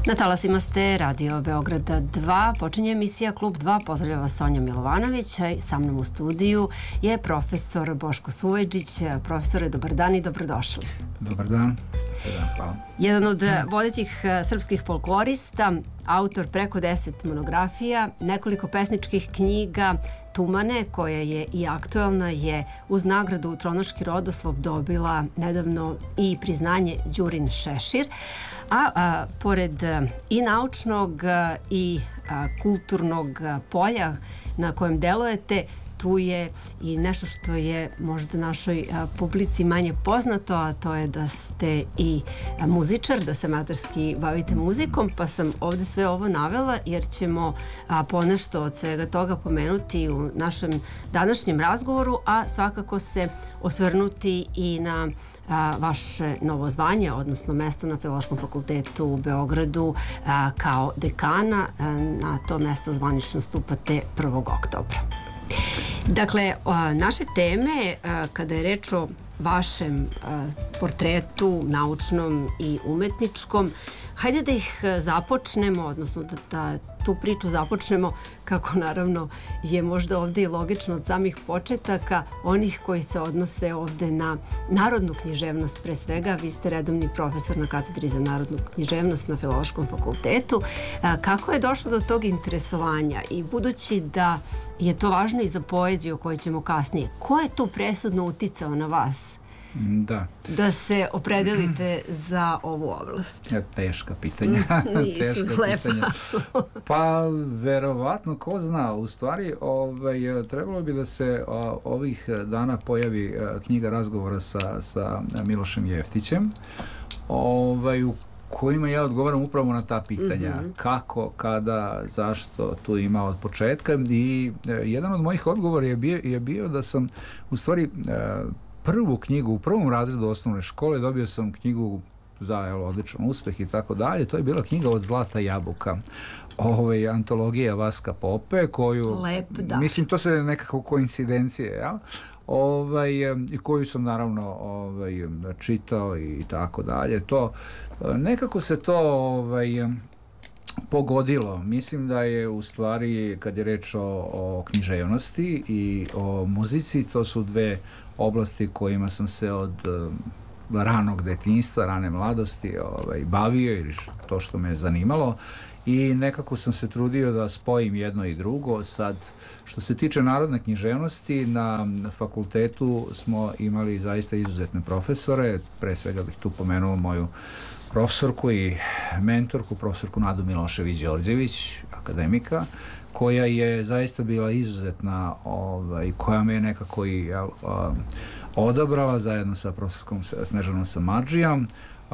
Na talasima ste Radio Beograda 2, počinje emisija Klub 2, pozdravlja vas Sonja Milovanović, a sa mnom u studiju je profesor Boško Suvajdžić. Profesore, dobar dan i dobrodošli. Dobar dan. Hvala. Jedan od vodećih srpskih folklorista, autor preko 10 monografija, nekoliko pesničkih knjiga, Tumane, koja je i aktuelna, je uz nagradu Tronoški rodoslov dobila nedavno i priznanje Đurin Šešir. A pored i naučnog i kulturnog polja na kojem delujete, tu je i nešto što je možda našoj publici manje poznato, a to je da ste i muzičar, da se amaterski bavite muzikom, pa sam ovde sve ovo navela jer ćemo ponešto od svega toga pomenuti u našem današnjem razgovoru, a svakako se osvrnuti i na vaše novo zvanje, odnosno mesto na Filološkom fakultetu u Beogradu kao dekana. Na to mesto zvanično stupate 1. oktobra. Dakle, naše teme, kada je reč o vašem portretu, naučnom i umetničkom, hajde da ih započnemo, odnosno da tu priču započnemo, kako naravno je možda ovde i logično od samih početaka, onih koji se odnose ovde na narodnu književnost pre svega. Vi ste redovni profesor na katedri za narodnu književnost na Filološkom fakultetu. Kako je došlo do tog interesovanja i budući da je to važno i za poeziju o kojoj ćemo kasnije, ko je tu presudno uticao na vas da se opredelite za ovu oblast? Teška pitanja. Nisu lepa. Pa, verovatno, ko zna. U stvari, trebalo bi da se ovih dana pojavi knjiga razgovora sa Milošem Jeftićem, u kojima ja odgovaram upravo na ta pitanja. Kako, kada, zašto, tu ima od početka. I jedan od mojih odgovora je bio da sam u stvari prvu knjigu u prvom razredu osnovne škole, dobio sam knjigu za odličan uspeh i tako dalje. To je bila knjiga Od zlata jabuka. Antologija Vaska Pope, koju... Mislim, to se nekako koincidencije, jel? Koju sam naravno čitao i tako dalje. Nekako se to pogodilo. Mislim da je u stvari, kad je reč o književnosti i o muzici, to su dve oblasti kojima sam se od ranog detinjstva, rane mladosti bavio, ili to što me je zanimalo, i nekako sam se trudio da spojim jedno i drugo. Sad, što se tiče narodne književnosti, na fakultetu smo imali zaista izuzetne profesore. Pre svega bih tu pomenuo moju profesorku i mentorku, profesorku Nadu Milošević-Đorđević, akademika, koja je zaista bila izuzetna, koja me je nekako i odabrala zajedno sa profesorskom Snežanom Samardžijom,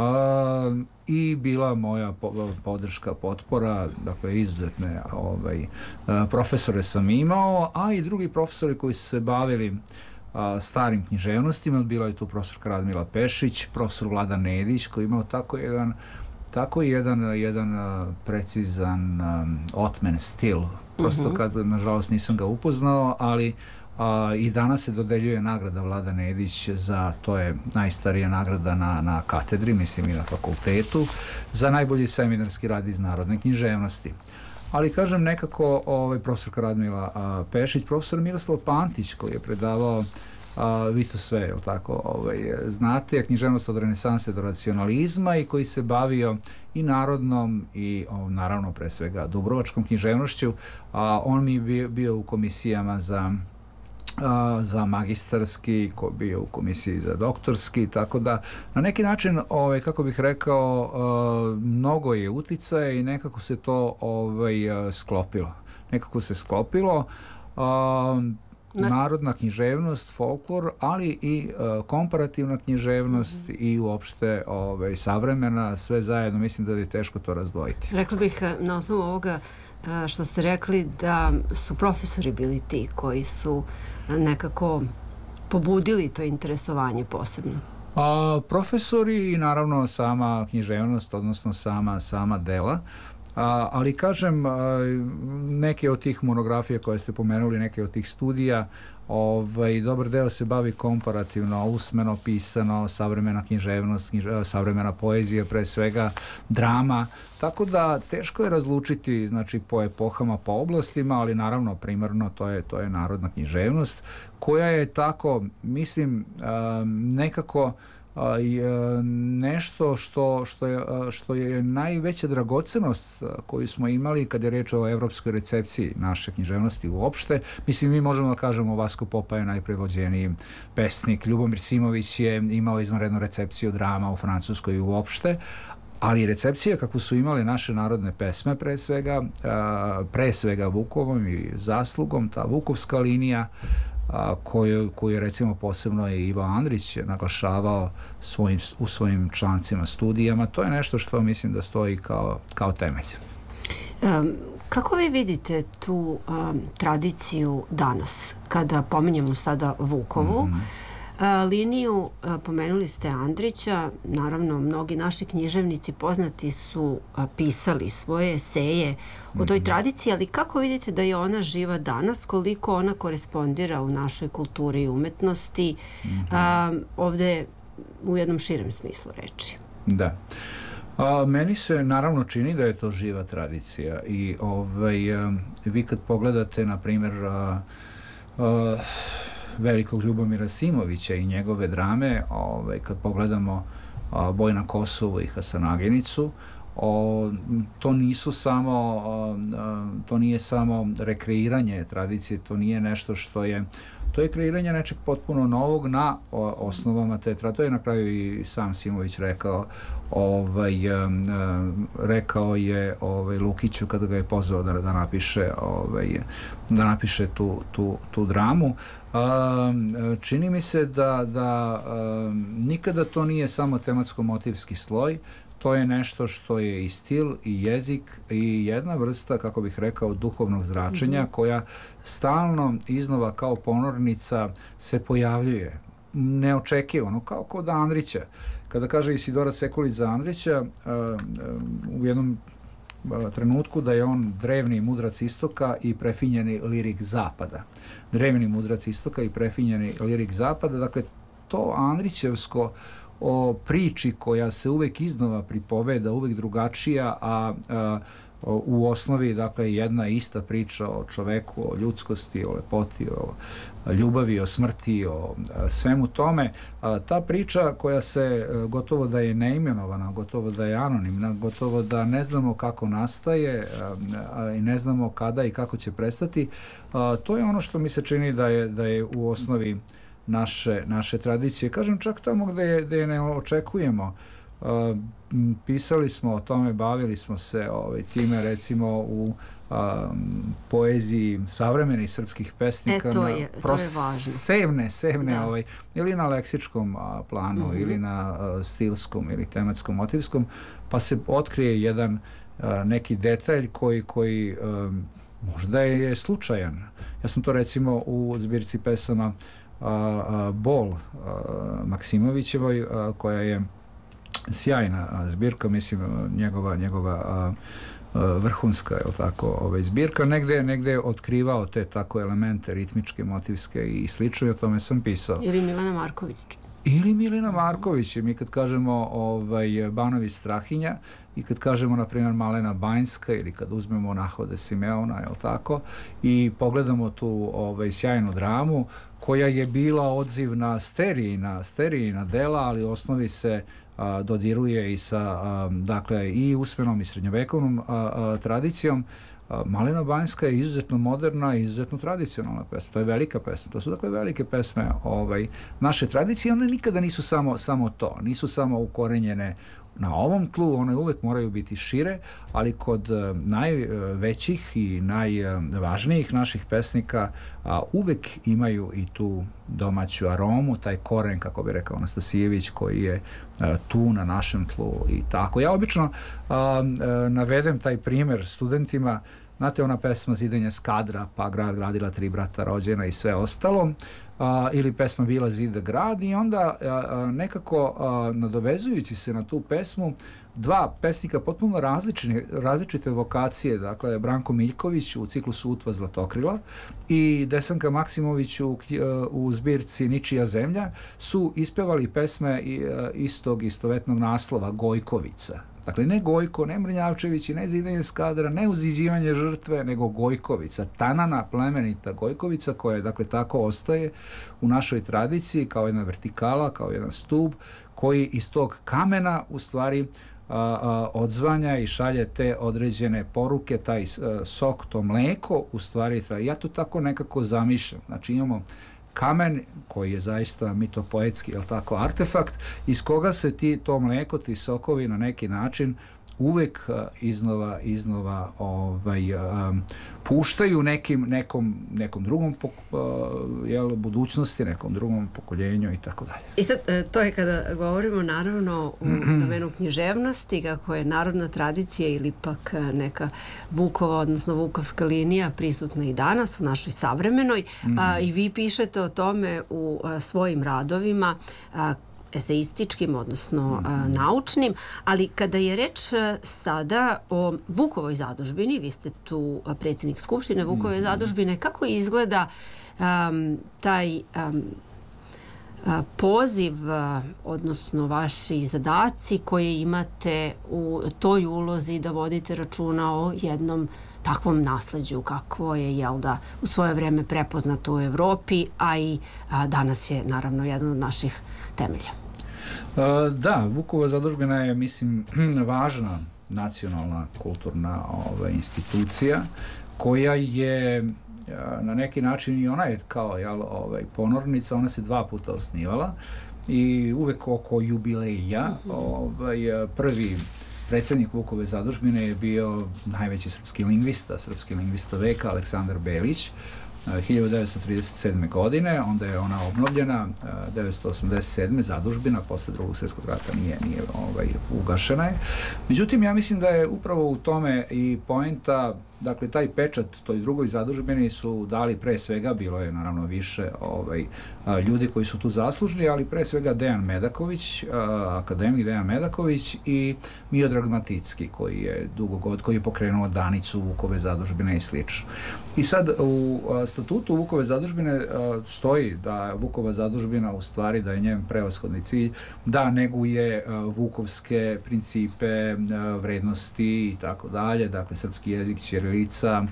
i bila moja podrška, potpora. Dakle, izuzetne profesore sam imao, a i drugi profesori koji su se bavili starim književnostima. Bila je tu profesorka Radmila Pešić, profesor Vlada Nedić, koji je imao tako jedan precizan otmen stil. Prosto kad, nažalost, nisam ga upoznao, ali i danas se dodeljuje nagrada Vlada Nedić to je najstarija nagrada na katedri, mislim i na fakultetu, za najbolji seminarski rad iz narodne književnosti. Ali, kažem, nekako profesorka Radmila Pešić, profesor Miroslav Pantić, koji je predavao, vi to sve, jel tako, znate, književnost od renesanse do racionalizma, i koji se bavio i narodnom i naravno pre svega dubrovačkom književnošću. On mi je bio u komisijama za magistarski, bio u komisiji za doktorski, tako da na neki način, kako bih rekao, mnogo je uticaja i nekako se to sklopilo. Narodna književnost, folklor, ali i komparativna književnost i uopšte savremena, sve zajedno. Mislim da je teško to razdvojiti. Rekla bih na osnovu ovoga što ste rekli da su profesori bili ti koji su nekako pobudili to interesovanje posebno. Profesori i naravno sama književnost, odnosno sama dela. Ali kažem, neke od tih monografija koje ste pomenuli, neke od tih studija, dobar deo se bavi komparativno, usmeno, pisano, savremena književnost, savremena poezija, pre svega drama, tako da teško je razlučiti, znači, po epohama, po oblastima, ali naravno primarno to je narodna književnost koja je tako, mislim, nekako nešto što je najveća dragocenost koju smo imali kad je reč o evropskoj recepciji naše književnosti uopšte. Mislim, mi možemo da kažemo Vasko Popa je najprevođeniji pesnik, Ljubomir Simović je imao izvanrednu recepciju drama u Francuskoj uopšte, ali recepcija kakvu su imale naše narodne pesme pre svega Vukovom i zaslugom, ta vukovska linija koju recimo posebno je Ivo Andrić naglašavao u svojim člancima, studijama, to je nešto što mislim da stoji kao temelj. Kako vi vidite tu tradiciju danas, kada pominjemo sada Vukovu, liniju, pomenuli ste Andrića, naravno mnogi naši književnici poznati su pisali svoje eseje o toj tradiciji, ali kako vidite da je ona živa danas, koliko ona korespondira u našoj kulturi i umetnosti, ovde u jednom širem smislu reči? Da. Meni se naravno čini da je to živa tradicija i vi kad pogledate, na primjer, velikog Ljubomira Simovića i njegove drame, kad pogledamo Boj na Kosovu i Hasanagenicu, to nije samo rekreiranje tradicije, to nije nešto to je kreiranje nečeg potpuno novog na osnovama te tradicije. To je na kraju i sam Simović rekao. Rekao je Lukiću kada ga je pozvao da napiše tu dramu. Čini mi se da nikada to nije samo tematsko-motivski sloj, to je nešto što je i stil i jezik i jedna vrsta, kako bih rekao, duhovnog zračenja koja stalno iznova kao ponornica se pojavljuje neočekivano, kao kod Andrića. Kada kaže Isidora Sekulić za Andrića u jednom trenutku da je on drevni mudrac istoka i prefinjeni lirik zapada. Drevni mudrac istoka i prefinjeni lirik zapada, dakle to Andrićevsko o priči koja se uvek iznova pripoveda, uvek drugačija, a u osnovi, dakle, jedna ista priča o čoveku, o ljudskosti, o lepoti, o ljubavi, o smrti, o svemu tome. Ta priča koja se gotovo da je neimenovana, gotovo da je anonimna, gotovo da ne znamo kako nastaje i ne znamo kada i kako će prestati, to je ono što mi se čini da je u osnovi naše tradicije. Kažem, čak tamo gde je ne očekujemo. Pisali smo o tome, bavili smo se time, recimo u poeziji savremenih srpskih pesnika. To je važno. Sevne, ili na leksičkom planu, ili na stilskom, ili tematskom, motivskom, pa se otkrije jedan neki detalj koji možda je slučajan. Ja sam to recimo u zbirci pesama Bol Maksimovićevoj, koja je sjajna zbirka, mislim, njegova vrhunska, je li tako, zbirka, negde je otkrivao te tako elemente ritmičke, motivske i slično, i o tome sam pisao. Ili Milena Marković. Ili Milena Marković. Mi kad kažemo Banović Strahinja i kad kažemo, na primjer, Malena Banjska, ili kad uzmemo Nahode Simeona, je li tako, i pogledamo tu sjajnu dramu koja je bila odziv na sterijina dela, ali u osnovi se dodiruje i sa, dakle, i usmenom i srednjovekovnom tradicijom. Malena Banjska je izuzetno moderna i izuzetno tradicionalna pesma. To je velika pesma. To su, dakle, velike pesme naše tradicije. One nikada nisu samo to. Nisu samo ukorenjene na ovom tlu, one uvek moraju biti šire, ali kod najvećih i najvažnijih naših pesnika uvek imaju i tu domaću aromu, taj koren, kako bi rekao Anastasijević, koji je tu na našem tlu i tako. Ja obično navedem taj primer studentima znate ona pesma Zidenje Skadra, pa grad gradila 3 brata rođena i sve ostalo, ili pesma Vila zida grad, i onda nekako nadovezujući se na tu pesmu, 2 pesnika potpuno različite vokacije, dakle Branko Miljković u ciklusu Utva Zlatokrila i Desanka Maksimović u zbirci Ničija zemlja su ispevali pesme istog istovetnog naslova, Gojkovica. Dakle, ne Gojko, ne Mrnjavčević i ne Zidenje Skadra, ne Uziđivanje žrtve, nego Gojkovica, tanana, plemenita Gojkovica, koja dakle tako ostaje u našoj tradiciji kao jedna vertikala, kao jedan stub koji iz tog kamena u stvari odzvanja i šalje te određene poruke, taj sok, to mleko u stvari, ja to tako nekako zamišljam. Znači imamo kamen koji je zaista mitopoetski, jel tako, artefakt, iz koga se to mleko, ti sokovi na neki način uvek iznova puštaju nekom drugom budućnosti, nekom drugom pokoljenju i tako dalje. I sad, to je kada govorimo naravno u domenu književnosti, kako je narodna tradicija ili pak neka Vukova, odnosno Vukovska linija prisutna i danas u našoj savremenoj, i vi pišete o tome u svojim radovima, eseističkim, odnosno naučnim, ali kada je reč sada o Vukovoj zadužbini, vi ste tu predsjednik Skupštine Vukove zadužbine, kako izgleda taj poziv, odnosno vaši zadaci koje imate u toj ulozi da vodite računa o jednom takvom nasleđu kakvo je, jel da, u svoje vreme prepoznato u Evropi, a i danas je naravno jedan od naših temelja. Da, Vukova zadužbina je, mislim, važna nacionalna kulturna institucija koja je na neki način, i ona je kao ponornica, ona se 2 puta osnivala i uvek oko jubileja. Prvi predsjednik Vukove zadužbine je bio najveći srpski lingvista veka, Aleksandar Belić, 1937. godine, onda je ona obnovljena 1987. zadužbina, posle Drugog svjetskog rata nije ugašena je. Međutim, ja mislim da je upravo u tome i poenta, dakle, taj pečat toj drugoj zadužbini su dali pre svega, bilo je naravno više ljudi koji su tu zaslužni, ali pre svega Dejan Medaković, akademik Dejan Medaković i Miodrag Maticki, koji je pokrenuo Danicu Vukove zadužbine i slično. I sad u statutu Vukove zadužbine stoji da Vukova zadužbina, u stvari, da je njen prevashodni cilj da neguje vukovske principe, vrednosti i tako dalje, dakle srpski jezik, ćirilica,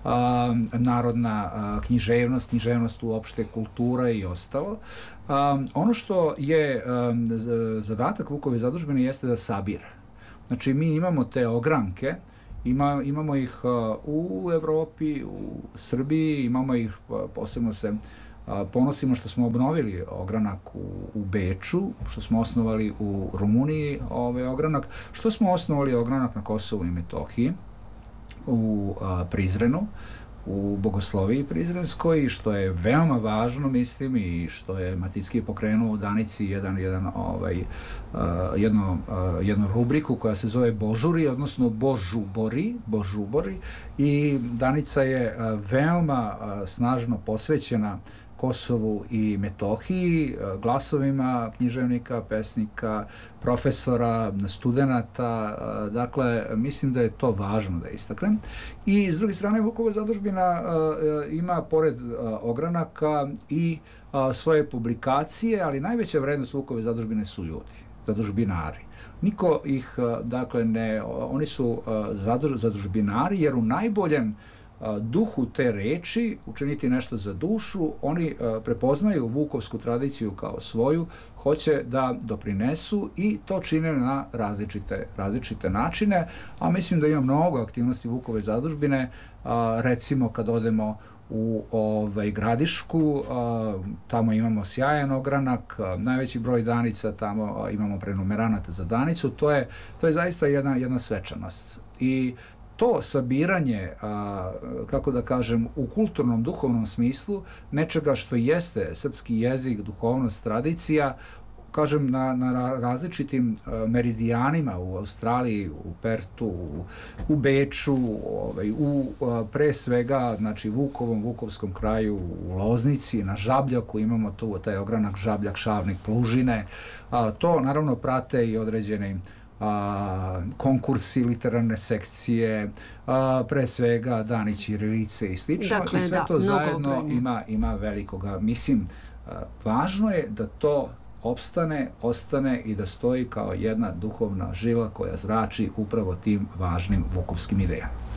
narodna književnost uopšte, kultura i ostalo. Ono što je zadatak Vukove zadužbine jeste da sabira. Znači, mi imamo te ogranke, imamo ih u Evropi, u Srbiji, imamo ih, posebno se ponosimo što smo obnovili ogranak u Beču, što smo osnovali u Rumuniji ogranak, što smo osnovali ogranak na Kosovu i Metohiji, u Prizrenu, u Bogosloviji Prizrenskoj, što je veoma važno, mislim, i što je Maticki pokrenuo u Danici jednu rubriku koja se zove Božuri, odnosno Božubori, i Danica je veoma snažno posvećena Kosovu i Metohiji, glasovima književnika, pesnika, profesora, studenata, dakle, mislim da je to važno da istaknem. I s druge strane, Vukova zadužbina ima, pored ogranaka, i svoje publikacije, ali najveća vrednost Vukove zadužbine su ljudi, zadužbinari. Niko ih, dakle, oni su zadužbinari jer u najboljem duhu te reči, učiniti nešto za dušu, oni prepoznaju vukovsku tradiciju kao svoju, hoće da doprinesu i to čine na različite načine, a mislim da ima mnogo aktivnosti Vukove zadužbine, recimo kad odemo u Gradišku, tamo imamo sjajan ogranak, najveći broj danica, tamo imamo prenumeranata za danicu, to je zaista jedna svečanost. I to sabiranje, kako da kažem, u kulturnom, duhovnom smislu, nečega što jeste srpski jezik, duhovnost, tradicija, kažem, na različitim meridijanima u Australiji, u Pertu, u Beču, pre svega, znači, Vukovskom kraju, u Loznici, na Žabljaku imamo tu taj ogranak Žabljak, Šavnik, Plužine. To naravno prate i određene konkursi, literarne sekcije, pre svega dani ćirilice i slično. Dakle, i sve to zajedno ima velikoga. Mislim, važno je da to opstane, ostane i da stoji kao jedna duhovna žila koja zrači upravo tim važnim vukovskim idejama.